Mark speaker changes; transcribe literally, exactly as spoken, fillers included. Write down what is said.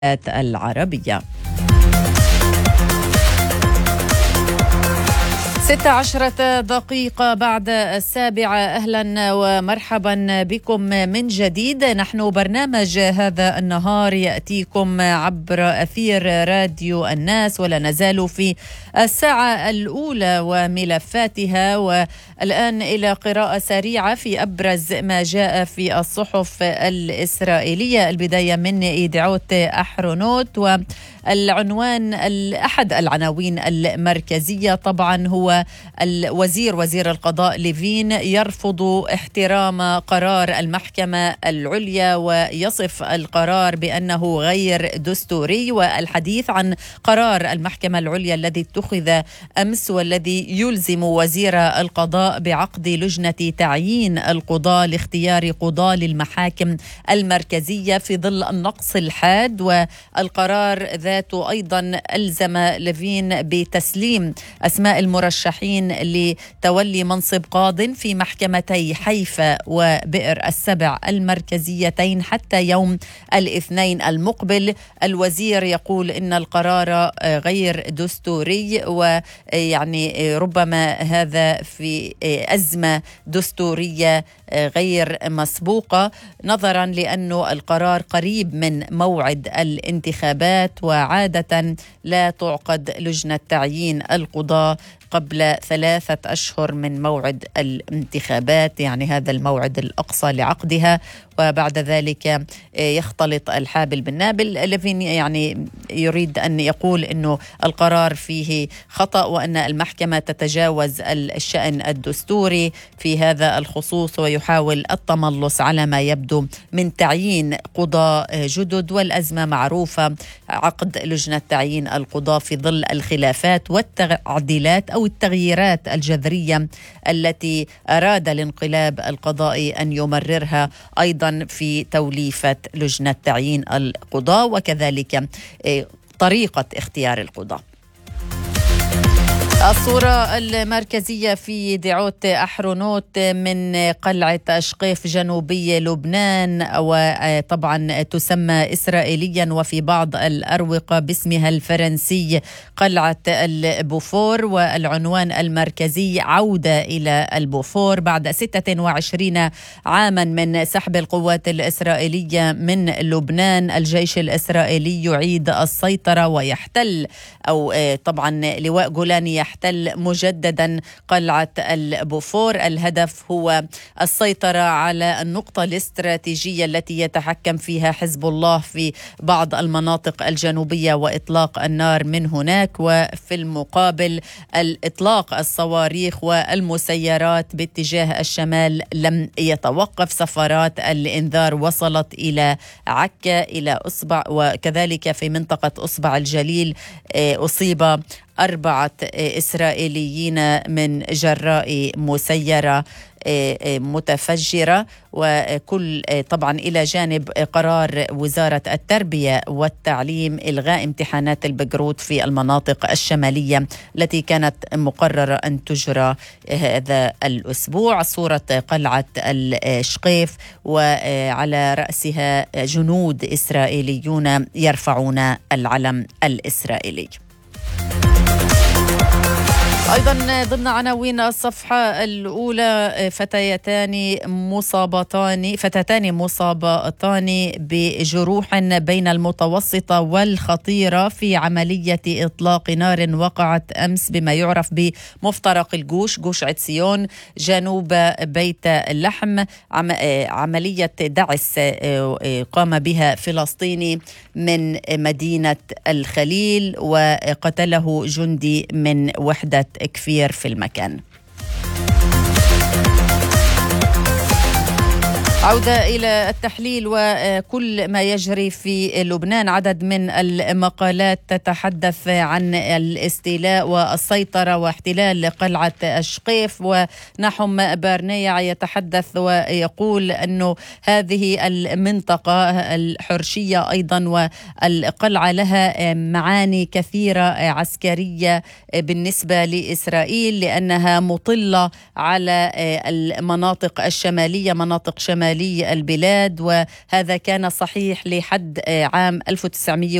Speaker 1: العربية. ستة عشرة دقيقة بعد السابعة، أهلا ومرحبا بكم من جديد. نحن برنامج هذا النهار يأتيكم عبر أثير راديو الناس، ولا نزال في الساعة الأولى وملفاتها. والآن إلى قراءة سريعة في أبرز ما جاء في الصحف الإسرائيلية. البداية من إيديعوت أحرونوت، والعنوان أحد العناوين المركزية طبعا هو الوزير وزير القضاء ليفين يرفض احترام قرار المحكمة العليا ويصف القرار بأنه غير دستوري. والحديث عن قرار المحكمة العليا الذي اتخذ أمس والذي يلزم وزير القضاء بعقد لجنة تعيين القضاة لاختيار قضاة للمحاكم المركزية في ظل النقص الحاد. والقرار ذاته أيضا ألزم ليفين بتسليم أسماء المرشحين لتولي منصب قاض في محكمتي حيفا وبئر السبع المركزيتين حتى يوم الاثنين المقبل. الوزير يقول إن القرار غير دستوري، ويعني ربما هذا في أزمة دستورية غير مسبوقة، نظرا لأنه القرار قريب من موعد الانتخابات، وعادة لا تعقد لجنة تعيين القضاة قبل ثلاثة أشهر من موعد الانتخابات، يعني هذا الموعد الأقصى لعقدها، وبعد ذلك يختلط الحابل بالنابل. ليفين يعني يريد أن يقول أنه القرار فيه خطأ، وأن المحكمة تتجاوز الشأن الدستوري في هذا الخصوص، ويحاول التملص على ما يبدو من تعيين قضاء جدد. والأزمة معروفة، عقد لجنة تعيين القضاء في ظل الخلافات والتعديلات أو التغييرات الجذرية التي أراد الانقلاب القضائي أن يمررها أيضا في توليفة لجنة تعيين القضاء، وكذلك طريقة اختيار القضاء. الصورة المركزية في ديعوت أحرونوت من قلعة أشقيف جنوبي لبنان، وطبعا تسمى إسرائيليا وفي بعض الأروقة باسمها الفرنسي قلعة البوفور. والعنوان المركزي عودة إلى البوفور بعد ستة وعشرين عاما من سحب القوات الإسرائيلية من لبنان. الجيش الإسرائيلي يعيد السيطرة ويحتل، أو طبعا لواء جولاني يحتل مجددا قلعة البوفور. الهدف هو السيطرة على النقطة الاستراتيجية التي يتحكم فيها حزب الله في بعض المناطق الجنوبية وإطلاق النار من هناك، وفي المقابل الإطلاق الصواريخ والمسيرات باتجاه الشمال لم يتوقف. سفارات الإنذار وصلت إلى عكا، إلى أصبع، وكذلك في منطقة أصبع الجليل أصيب أربعة إسرائيليين من جراء مسيرة متفجرة. وكل طبعا إلى جانب قرار وزارة التربية والتعليم إلغاء امتحانات البقروت في المناطق الشمالية التي كانت مقررة أن تجرى هذا الأسبوع. صورة قلعة الشقيف وعلى رأسها جنود إسرائيليون يرفعون العلم الإسرائيلي. أيضا ضمن عناوين الصفحة الأولى، فتيتان مصابتان فتاتان مصابتان بجروح بين المتوسطة والخطيرة في عملية إطلاق نار وقعت أمس بما يعرف بمفترق الجوش، جوش عتسيون جنوب بيت اللحم. عملية دعس قام بها فلسطيني من مدينة الخليل، وقتله جندي من وحدة كفير في المكان. عودة إلى التحليل وكل ما يجري في لبنان. عدد من المقالات تتحدث عن الاستيلاء والسيطرة واحتلال قلعة الشقيف، ونحم بارنيع يتحدث ويقول أنه هذه المنطقة الحرشية أيضا والقلعة لها معاني كثيرة عسكرية بالنسبة لإسرائيل، لأنها مطلة على المناطق الشمالية، مناطق شمالية للبلاد، وهذا كان صحيح لحد عام ألف وتسعمئة